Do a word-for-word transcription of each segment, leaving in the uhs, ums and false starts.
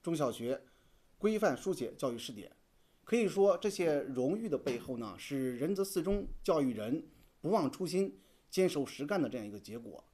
中小学规范书写教育试点。可以说，这些荣誉的背后呢，是仁泽四中教育人不忘初心、坚守实干的这样一个结果。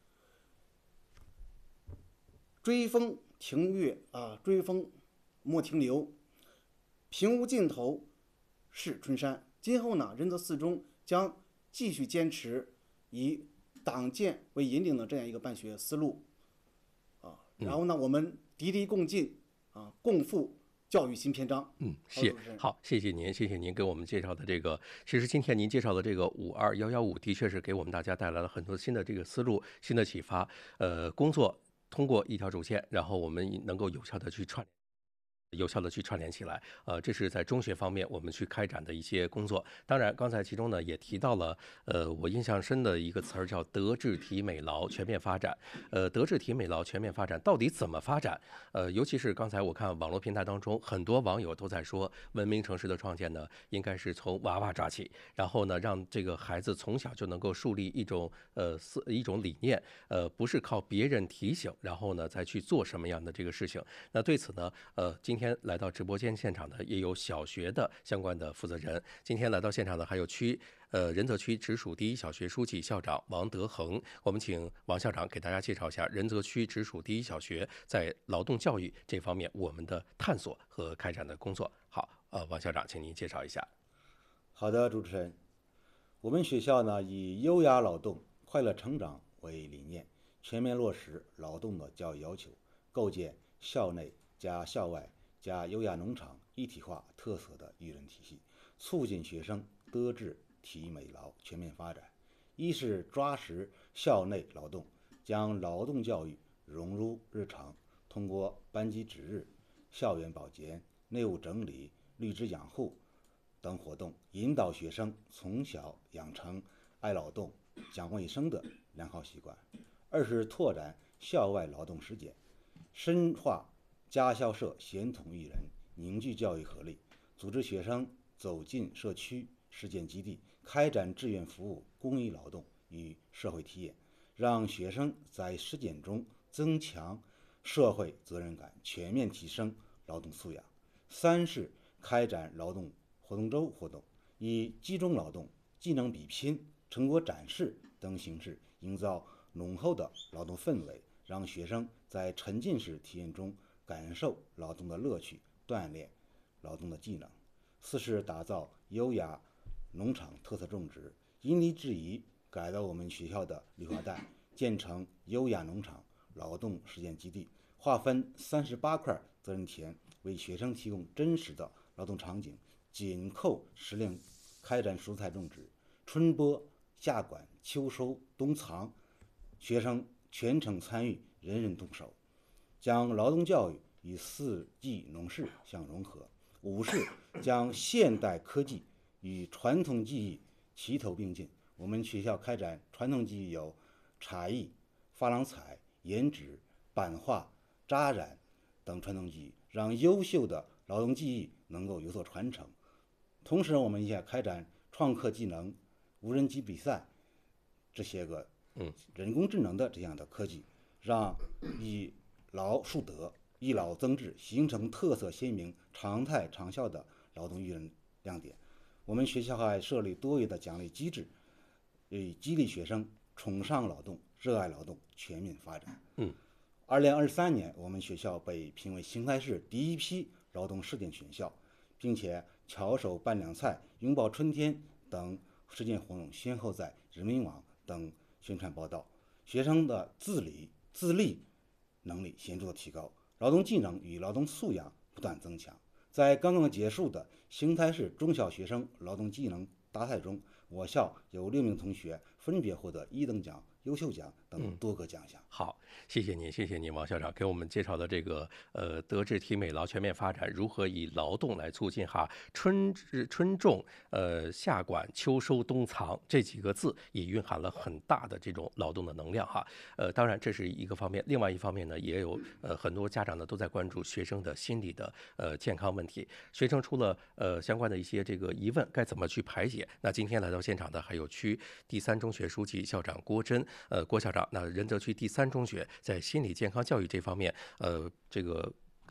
追风停月啊，追风莫停留，平无尽头是春山。今后呢，仁泽四中将继续坚持以党建为引领的这样一个办学思路啊，然后呢，我们砥砺共进啊，共赴教育新篇章。 嗯，谢好，谢谢您，谢谢您给我们介绍的这个。其实今天您介绍的这个五二幺幺五，的确是给我们大家带来了很多新的这个思路、新的启发。呃，工作通过一条主线，然后我们能够有效的去串联。有效的去串联起来，呃，这是在中学方面我们去开展的一些工作。当然，刚才其中呢也提到了，呃，我印象深的一个词儿叫德智体美劳全面发展。呃，德智体美劳全面发展到底怎么发展？呃，尤其是刚才我看网络平台当中，很多网友都在说，文明城市的创建呢，应该是从娃娃抓起，然后呢，让这个孩子从小就能够树立一种呃思一种理念，呃，不是靠别人提醒，然后呢再去做什么样的这个事情。那对此呢，呃，今天。今天来到直播间现场的也有小学的相关的负责人。今天来到现场的还有区呃仁泽区直属第一小学书记校长王德恒。我们请王校长给大家介绍一下仁泽区直属第一小学在劳动教育这方面我们的探索和开展的工作。好，呃，王校长，请您介绍一下。 好的，主持人，我们学校呢以优雅劳动、快乐成长为理念，全面落实劳动的教育要求，构建校内加校外加优雅农场一体化特色的育人体系，促进学生德智体美劳全面发展。一是抓实校内劳动，将劳动教育融入日常，通过班级值日、校园保洁、内务整理、绿植养护等活动，引导学生从小养成爱劳动、讲卫生的良好习惯。二是拓展校外劳动实践，深化家校社协同育人，凝聚教育合力，组织学生走进社区实践基地，开展志愿服务、公益劳动与社会体验，让学生在实践中增强社会责任感，全面提升劳动素养。三是开展劳动活动周活动，以集中劳动、技能比拼、成果展示等形式，营造浓厚的劳动氛围，让学生在沉浸式体验中感受劳动的乐趣，锻炼劳动的技能。四是打造优雅农场特色种植，因地制宜改造我们学校的绿化带，建成优雅农场劳动实践基地，划分三十八块责任田，为学生提供真实的劳动场景，紧扣时令开展蔬菜种植，春播、夏管、秋收、冬藏，学生全程参与，人人动手，将劳动教育与四季农事相融合。五是将现代科技与传统技艺齐头并进。我们学校开展传统技艺有茶艺、珐琅彩、剪纸、版画、扎染等传统技艺，让优秀的劳动技艺能够有所传承。同时，我们也开展创客技能、无人机比赛这些个人工智能的这样的科技，让以劳树德、一劳增智，形成特色鲜明、常态长效的劳动育人亮点。我们学校还设立多元的奖励机制，以激励学生崇尚劳动、热爱劳动，全面发展。 嗯， 二零二三年，我们学校被评为邢台市第一批劳动试点学校，并且巧手拌凉菜、拥抱春天等实践活动先后在人民网等宣传报道，学生的自理自立能力显著的提高，劳动技能与劳动素养不断增强。在刚刚结束的邢台市中小学生劳动技能大赛中，我校有六名同学分别获得一等奖、优秀奖等多个奖项。 嗯、好，谢谢您，谢谢您，王校长给我们介绍的这个呃德智体美劳全面发展如何以劳动来促进哈，春春种呃夏管秋收冬藏这几个字也蕴含了很大的这种劳动的能量哈。呃，当然这是一个方面，另外一方面呢，也有呃很多家长呢都在关注学生的心理的呃健康问题，学生出了呃相关的一些这个疑问，该怎么去排解？那今天来到现场的还有区第三中学书记校长郭真，呃，郭校长，那仁泽区第三中学在心理健康教育这方面，呃，这个